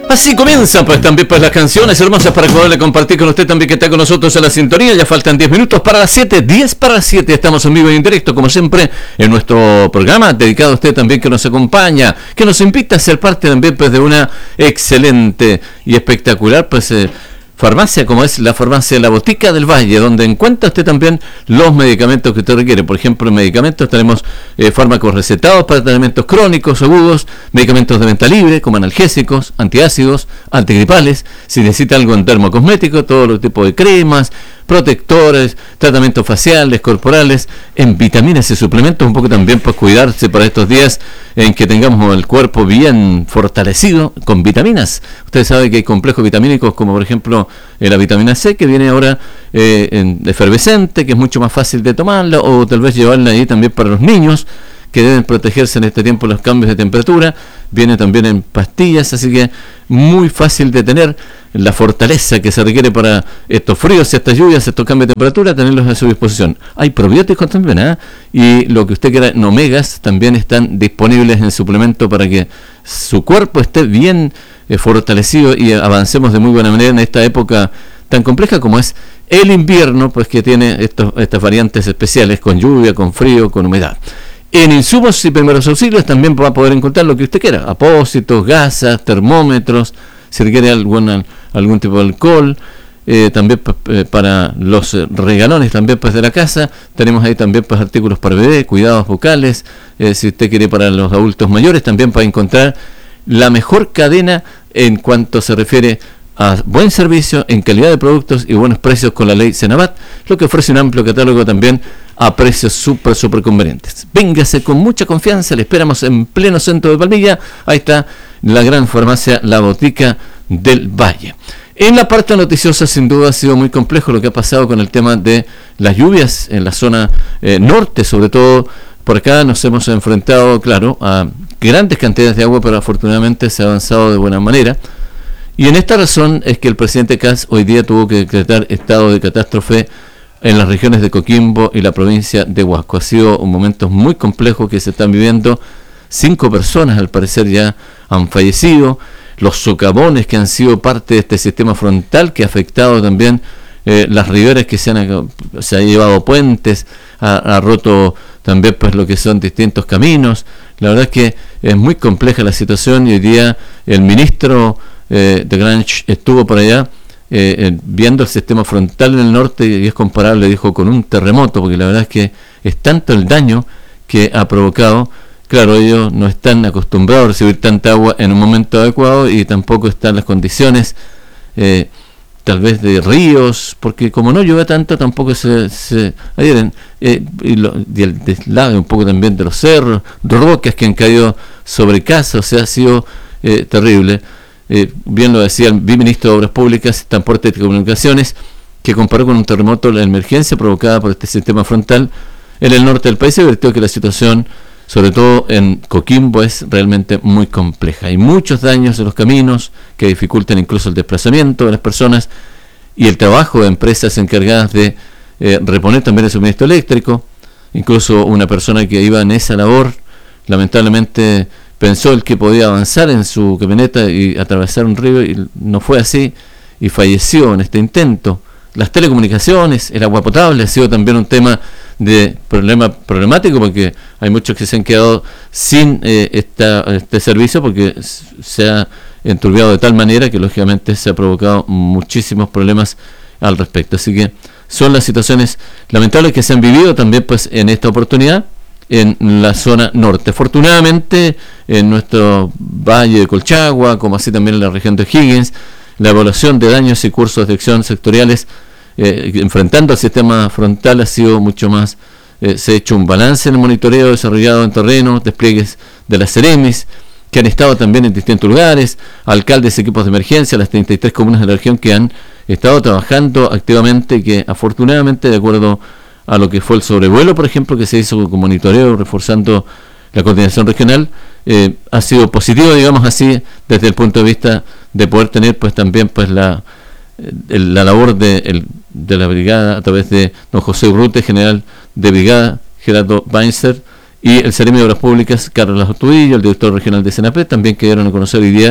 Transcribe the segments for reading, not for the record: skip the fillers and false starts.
Así comienzan pues también pues las canciones hermosas para poderle compartir con usted también que está con nosotros en la sintonía. Ya faltan 10 minutos para las 7, 10 para las 7. Estamos en vivo y en directo como siempre en nuestro programa dedicado a usted también que nos acompaña, que nos invita a ser parte también pues de una excelente y espectacular pues farmacia como es la farmacia La Botica del Valle, donde encuentra usted también los medicamentos que usted requiere. Por ejemplo, en medicamentos tenemos fármacos recetados para tratamientos crónicos, agudos, medicamentos de venta libre como analgésicos, antiácidos, antigripales. Si necesita algo en dermocosmético, todo los tipos de cremas, protectores, tratamientos faciales, corporales, en vitaminas y suplementos, un poco también para cuidarse para estos días en que tengamos el cuerpo bien fortalecido con vitaminas. Usted sabe que hay complejos vitamínicos como por ejemplo la vitamina C, que viene ahora efervescente, que es mucho más fácil de tomarla, o tal vez llevarla ahí también para los niños que deben protegerse en este tiempo los cambios de temperatura. Viene también en pastillas, así que muy fácil de tener la fortaleza que se requiere para estos fríos, estas lluvias, estos cambios de temperatura, tenerlos a su disposición. Hay probióticos también, y lo que usted quiera en omegas también están disponibles en suplemento para que su cuerpo esté bien fortalecido y avancemos de muy buena manera en esta época tan compleja como es el invierno, pues que tiene estas variantes especiales con lluvia, con frío, con humedad. En insumos y primeros auxilios también va a poder encontrar lo que usted quiera: apósitos, gasas, termómetros, si requiere algún tipo de alcohol, también para los regalones también pues de la casa. Tenemos ahí también pues artículos para bebé, cuidados bucales, si usted quiere para los adultos mayores también para encontrar la mejor cadena en cuanto se refiere a buen servicio, en calidad de productos y buenos precios con la ley Senabat, lo que ofrece un amplio catálogo también a precios súper convenientes. Véngase con mucha confianza, le esperamos en pleno centro de Palmilla. Ahí está la gran farmacia La Botica del Valle. En la parte noticiosa, sin duda, ha sido muy complejo lo que ha pasado con el tema de las lluvias en la zona norte, sobre todo por acá nos hemos enfrentado, claro, a grandes cantidades de agua, pero afortunadamente se ha avanzado de buena manera. Y en esta razón es que el presidente Kast hoy día tuvo que decretar estado de catástrofe en las regiones de Coquimbo y la provincia de Huasco. Ha sido un momento muy complejo que se están viviendo. 5 personas al parecer ya han fallecido. Los socavones que han sido parte de este sistema frontal que ha afectado también las riberas, que se ha llevado puentes, ha roto también pues lo que son distintos caminos. La verdad es que es muy compleja la situación y hoy día el ministro de Grange estuvo por allá viendo el sistema frontal en el norte y es comparable, dijo, con un terremoto, porque la verdad es que es tanto el daño que ha provocado. Claro, ellos no están acostumbrados a recibir tanta agua en un momento adecuado y tampoco están las condiciones tal vez de ríos, porque como no llueve tanto tampoco se adhieren, y el deslave un poco también de los cerros, rocas que han caído sobre casas, o sea, ha sido terrible. Bien lo decía el viceministro de Obras Públicas, Transporte y Comunicaciones, que comparó con un terremoto la emergencia provocada por este sistema frontal en el norte del país y advirtió que la situación, sobre todo en Coquimbo, es realmente muy compleja. Hay muchos daños en los caminos que dificultan incluso el desplazamiento de las personas y el trabajo de empresas encargadas de reponer también el suministro eléctrico. Incluso una persona que iba en esa labor, lamentablemente, pensó el que podía avanzar en su camioneta y atravesar un río y no fue así y falleció en este intento. Las telecomunicaciones, el agua potable ha sido también un tema de problemático, porque hay muchos que se han quedado sin este servicio porque se ha enturbiado de tal manera que lógicamente se ha provocado muchísimos problemas al respecto. Así que son las situaciones lamentables que se han vivido también pues en esta oportunidad en la zona norte. Afortunadamente en nuestro valle de Colchagua, como así también en la región de O'Higgins, la evaluación de daños y cursos de acción sectoriales enfrentando al sistema frontal ha sido mucho más, se ha hecho un balance en el monitoreo desarrollado en terreno, despliegues de las Ceremis que han estado también en distintos lugares, alcaldes, equipos de emergencia, las 33 comunas de la región que han estado trabajando activamente y que afortunadamente, de acuerdo a lo que fue el sobrevuelo, por ejemplo, que se hizo con monitoreo, reforzando la coordinación regional, ha sido positivo, digamos así, desde el punto de vista de poder tener pues también pues la labor de la brigada a través de don José Urrute, general de brigada, Gerardo Weinzer, y el Seremi de Obras Públicas, Carlos Astudillo, el director regional de Senapred, también que dieron a conocer hoy día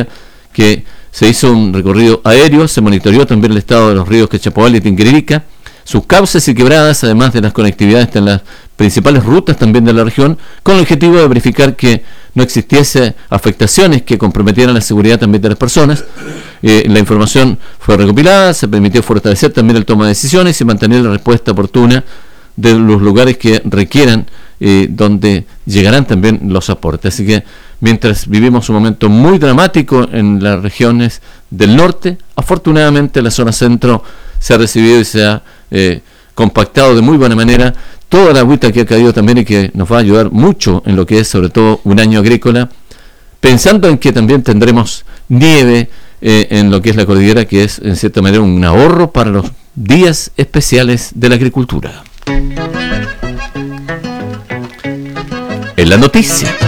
que se hizo un recorrido aéreo, se monitoreó también el estado de los ríos Quechapoal y Tinguiririca, sus cauces y quebradas, además de las conectividades en las principales rutas también de la región, con el objetivo de verificar que no existiese afectaciones que comprometieran la seguridad también de las personas. La información fue recopilada, se permitió fortalecer también el toma de decisiones y mantener la respuesta oportuna de los lugares que requieran, donde llegarán también los aportes. Así que mientras vivimos un momento muy dramático en las regiones del norte, afortunadamente la zona centro se ha recibido y se ha compactado de muy buena manera toda la agüita que ha caído también y que nos va a ayudar mucho en lo que es sobre todo un año agrícola, pensando en que también tendremos nieve en lo que es la cordillera, que es en cierta manera un ahorro para los días especiales de la agricultura. En la noticia.